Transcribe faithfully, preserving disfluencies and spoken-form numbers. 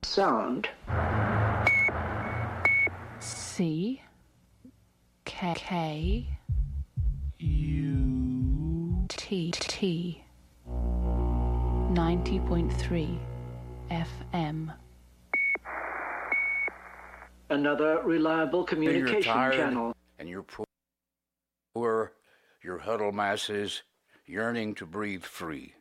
sound. C K K U T T ninety point three F M. Another reliable communication you're tired channel. And you're poor, your huddled masses yearning to breathe free.